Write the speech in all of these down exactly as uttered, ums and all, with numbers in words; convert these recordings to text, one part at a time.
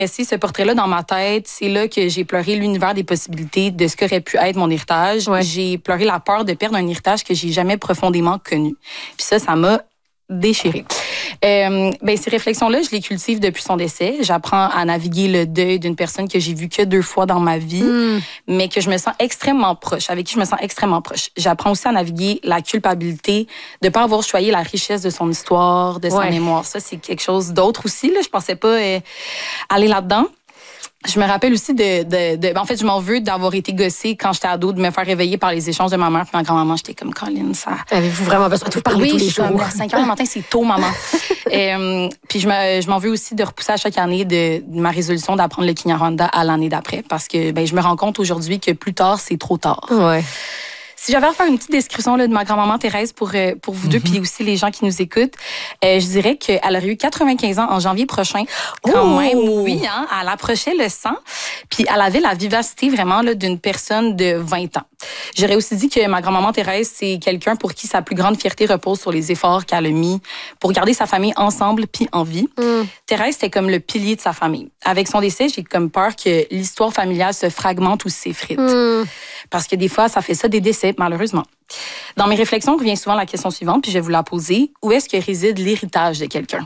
Si ce portrait-là dans ma tête, c'est là que j'ai pleuré l'univers des possibilités de ce qu'aurait pu être mon héritage. Ouais. J'ai pleuré la peur de perdre un héritage que j'ai jamais profondément connu. Puis ça, ça m'a déchirée. Euh, ben, ces réflexions-là, je les cultive depuis son décès. J'apprends à naviguer le deuil d'une personne que j'ai vue que deux fois dans ma vie, mm. mais que je me sens extrêmement proche, avec qui je me sens extrêmement proche. J'apprends aussi à naviguer la culpabilité de ne pas avoir choyé la richesse de son histoire, de sa ouais. mémoire. Ça, c'est quelque chose d'autre aussi. Là. Je pensais pas euh, aller là-dedans. Je me rappelle aussi de, de, de... En fait, je m'en veux d'avoir été gossée quand j'étais ado, de me faire réveiller par les échanges de ma mère et ma grand-maman. J'étais comme, Colin, ça... Avez-vous vraiment besoin de vous parler oui, tous les jours? Oui, à cinq heures du matin, c'est tôt, maman. et, euh, puis je, me, je m'en veux aussi de repousser à chaque année de, de ma résolution d'apprendre le Kinyarwanda à l'année d'après. Parce que ben, je me rends compte aujourd'hui que plus tard, c'est trop tard. Ouais. Si j'avais à faire une petite description là, de ma grand-maman Thérèse pour, euh, pour vous mm-hmm. deux, puis aussi les gens qui nous écoutent, euh, je dirais qu'elle aurait eu quatre-vingt-quinze ans en janvier prochain. Quand oh! même, oui, hein, elle approchait le cent. Puis elle avait la vivacité vraiment là, d'une personne de vingt ans. J'aurais aussi dit que ma grand-maman Thérèse, c'est quelqu'un pour qui sa plus grande fierté repose sur les efforts qu'elle a mis pour garder sa famille ensemble puis en vie. Mm. Thérèse, c'était comme le pilier de sa famille. Avec son décès, j'ai comme peur que l'histoire familiale se fragmente ou s'effrite. Mm. Parce que des fois, ça fait ça des décès, malheureusement. Dans mes réflexions revient souvent la question suivante, puis je vais vous la poser. Où est-ce que réside l'héritage de quelqu'un?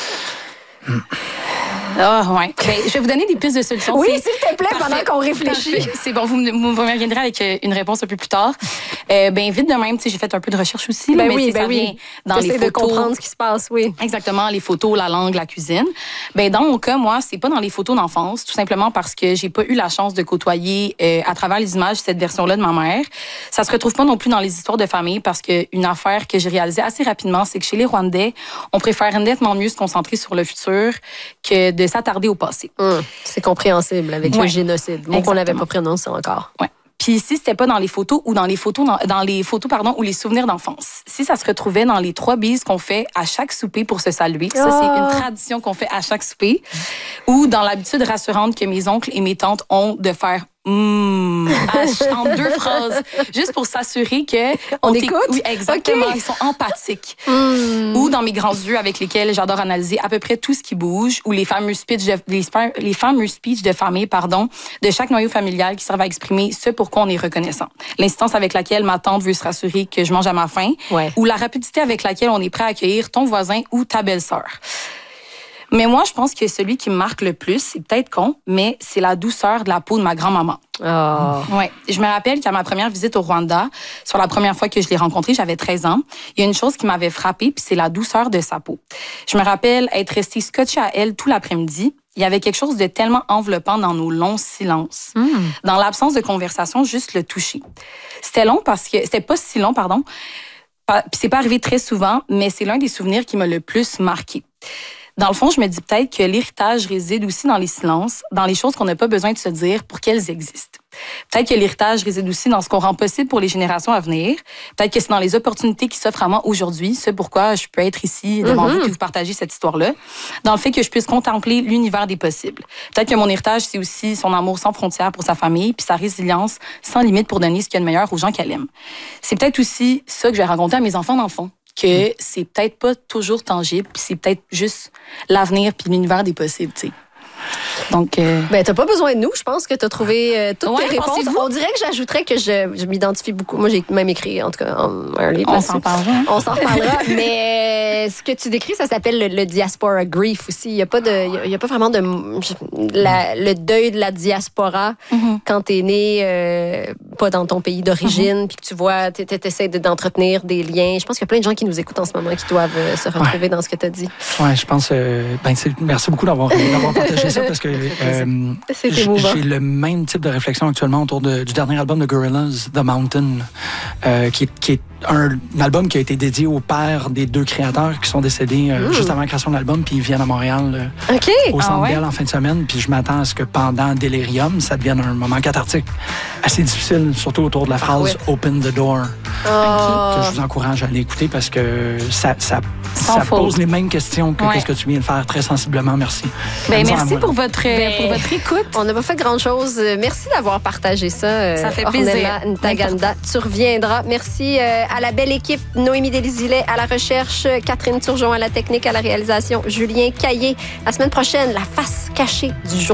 Mm. Ah, ouais. Ben, je vais vous donner des pistes de solutions. Oui, s'il te plaît, parfait, pendant qu'on réfléchit. Parfait. C'est bon, vous me, vous me reviendrez avec une réponse un peu plus tard. Euh, ben, vite de même, tu sais, j'ai fait un peu de recherche aussi. Ben là, oui, mais ben ça oui. vient dans les photos. de comprendre ce qui se passe, oui. Exactement, les photos, la langue, la cuisine. Ben, dans mon cas, moi, c'est pas dans les photos d'enfance, tout simplement parce que j'ai pas eu la chance de côtoyer, euh, à travers les images, cette version-là de ma mère. Ça se retrouve pas non plus dans les histoires de famille parce que une affaire que j'ai réalisée assez rapidement, c'est que chez les Rwandais, on préfère nettement mieux se concentrer sur le futur que de s'attarder au passé. Hum, c'est compréhensible avec ouais. le génocide. Moi, qu'on n'avait pas prononcé encore. Ouais. Puis si c'était pas dans les photos ou dans les photos dans, dans les photos pardon ou les souvenirs d'enfance, si ça se retrouvait dans les trois bises qu'on fait à chaque souper pour se saluer, oh. ça c'est une tradition qu'on fait à chaque souper, ou dans l'habitude rassurante que mes oncles et mes tantes ont de faire Mmh, en deux phrases, juste pour s'assurer que on, on écoute. Oui, exactement. Okay. Ils sont empathiques. Mmh. Ou dans mes grands yeux avec lesquels j'adore analyser à peu près tout ce qui bouge, ou les fameux speeches de, les, les fameux speeches de famille, pardon, de chaque noyau familial qui servent à exprimer ce pourquoi on est reconnaissant. L'insistance avec laquelle ma tante veut se rassurer que je mange à ma faim, ouais. ou la rapidité avec laquelle on est prêt à accueillir ton voisin ou ta belle-sœur. Mais moi, je pense que celui qui me marque le plus, c'est peut-être con, mais c'est la douceur de la peau de ma grand-maman. Oh. Ouais. Je me rappelle qu'à ma première visite au Rwanda, sur la première fois que je l'ai rencontrée, j'avais treize ans, il y a une chose qui m'avait frappée, puis c'est la douceur de sa peau. Je me rappelle être restée scotchée à elle tout l'après-midi. Il y avait quelque chose de tellement enveloppant dans nos longs silences. Mm. Dans l'absence de conversation, juste le toucher. C'était long parce que... C'était pas si long, pardon. Puis c'est pas arrivé très souvent, mais c'est l'un des souvenirs qui m'a le plus marqué. Dans le fond, je me dis peut-être que l'héritage réside aussi dans les silences, dans les choses qu'on n'a pas besoin de se dire pour qu'elles existent. Peut-être que l'héritage réside aussi dans ce qu'on rend possible pour les générations à venir. Peut-être que c'est dans les opportunités qui s'offrent à moi aujourd'hui, ce pourquoi je peux être ici devant mm-hmm. vous et vous partager cette histoire-là. Dans le fait que je puisse contempler l'univers des possibles. Peut-être que mon héritage, c'est aussi son amour sans frontières pour sa famille, puis sa résilience sans limite pour donner ce qu'il y a de meilleur aux gens qu'elle aime. C'est peut-être aussi ça que je vais raconter à mes enfants d'enfants. Que c'est peut-être pas toujours tangible, puis c'est peut-être juste l'avenir puis l'univers des possibles, tu sais. Donc, euh... ben, t'as pas besoin de nous. Je pense que t'as trouvé euh, toutes ouais, tes réponses. On dirait que j'ajouterais que je, je m'identifie beaucoup. Moi, j'ai même écrit, en tout cas, un, un livre. On s'en parlera. On s'en reparlera. Mais euh, ce que tu décris, ça s'appelle le, le diaspora grief aussi. Il y a pas de, il y a pas vraiment de la, le deuil de la diaspora mm-hmm. quand t'es né euh, pas dans ton pays d'origine, puis mm-hmm. que tu vois, t'essaies d'entretenir des liens. Je pense qu'il y a plein de gens qui nous écoutent en ce moment qui doivent euh, se retrouver ouais. dans ce que t'as dit. Ouais, je pense. Euh, ben, merci beaucoup d'avoir, d'avoir partagé ça parce que euh, j'ai le même type de réflexion actuellement autour de, du dernier album de Gorillaz, The Mountain, euh, qui, qui est un, un album qui a été dédié au père des deux créateurs qui sont décédés euh, mmh. juste avant la création de l'album, puis ils viennent à Montréal euh, okay. au Centre ah ouais? Bell en fin de semaine, puis je m'attends à ce que pendant Delirium, ça devienne un moment cathartique assez difficile, surtout autour de la phrase ah, « Open the door oh. ». Que je vous encourage à aller écouter parce que ça, ça, ça pose les mêmes questions que ouais. ce que tu viens de faire très sensiblement. Merci. Ben, merci pour votre, ben, pour votre écoute. On n'a pas fait grand-chose. Merci d'avoir partagé ça. Ça fait Ornella plaisir. Ntaganda. Tu reviendras. Merci euh, à la belle équipe. Noémie Desilets à la recherche, Catherine Turgeon à la technique, à la réalisation, Julien Caillé. La semaine prochaine, la face cachée du jour.